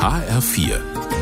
HR4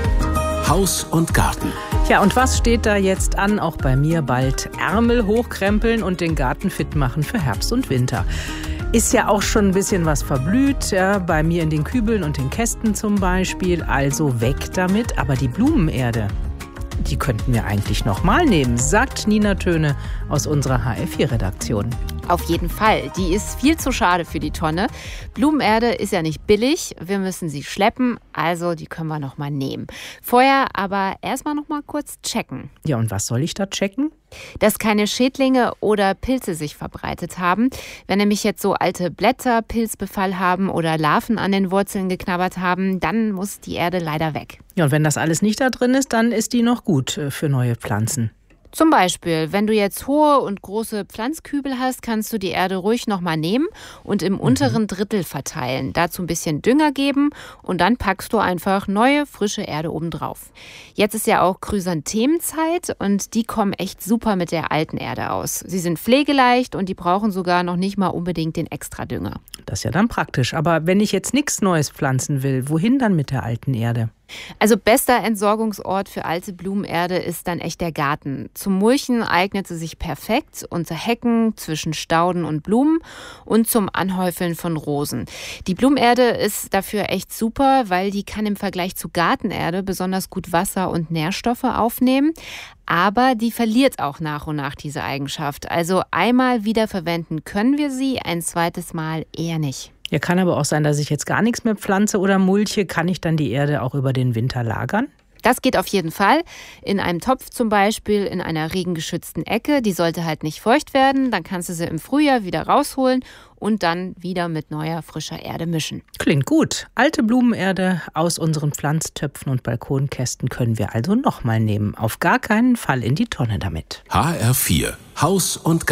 Haus und Garten. Ja, und was steht da jetzt an? Auch bei mir bald Ärmel hochkrempeln und den Garten fit machen für Herbst und Winter. Ist ja auch schon ein bisschen was verblüht, ja, bei mir in den Kübeln und den Kästen zum Beispiel. Also weg damit. Aber die Blumenerde, die könnten wir eigentlich noch mal nehmen, sagt Nina Töne aus unserer HR4-Redaktion. Auf jeden Fall. Die ist viel zu schade für die Tonne. Blumenerde ist ja nicht billig. Wir müssen sie schleppen, also die können wir noch mal nehmen. Vorher aber erstmal noch mal kurz checken. Ja, und was soll ich da checken? Dass keine Schädlinge oder Pilze sich verbreitet haben. Wenn nämlich jetzt so alte Blätter Pilzbefall haben oder Larven an den Wurzeln geknabbert haben, dann muss die Erde leider weg. Ja, und wenn das alles nicht da drin ist, dann ist die noch gut für neue Pflanzen. Zum Beispiel, wenn du jetzt hohe und große Pflanzkübel hast, kannst du die Erde ruhig nochmal nehmen und im unteren Drittel verteilen. Dazu ein bisschen Dünger geben und dann packst du einfach neue, frische Erde obendrauf. Jetzt ist ja auch Chrysanthemenzeit und die kommen echt super mit der alten Erde aus. Sie sind pflegeleicht und die brauchen sogar noch nicht mal unbedingt den Extradünger. Das ist ja dann praktisch. Aber wenn ich jetzt nichts Neues pflanzen will, wohin dann mit der alten Erde? Also bester Entsorgungsort für alte Blumenerde ist dann echt der Garten. Zum Mulchen eignet sie sich perfekt unter Hecken, zwischen Stauden und Blumen und zum Anhäufeln von Rosen. Die Blumenerde ist dafür echt super, weil die kann im Vergleich zu Gartenerde besonders gut Wasser und Nährstoffe aufnehmen. Aber die verliert auch nach und nach diese Eigenschaft. Also einmal wiederverwenden können wir sie, ein zweites Mal eher nicht. Ja, kann aber auch sein, dass ich jetzt gar nichts mehr pflanze oder mulche. Kann ich dann die Erde auch über den Winter lagern? Das geht auf jeden Fall. In einem Topf zum Beispiel, in einer regengeschützten Ecke. Die sollte halt nicht feucht werden. Dann kannst du sie im Frühjahr wieder rausholen und dann wieder mit neuer, frischer Erde mischen. Klingt gut. Alte Blumenerde aus unseren Pflanztöpfen und Balkonkästen können wir also nochmal nehmen. Auf gar keinen Fall in die Tonne damit. HR4 Haus und Garten.